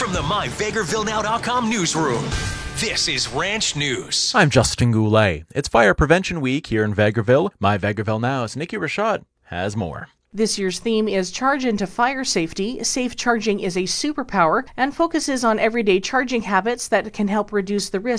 From the MyVegrevilleNow.com newsroom, this is Ranch News. I'm Justin Goulet. It's Fire Prevention Week here in Vegreville. My Vegreville Now's Nikki Rashad has more. This year's theme is Charge into Fire Safety. Safe charging is a superpower and focuses on everyday charging habits that can help reduce the risk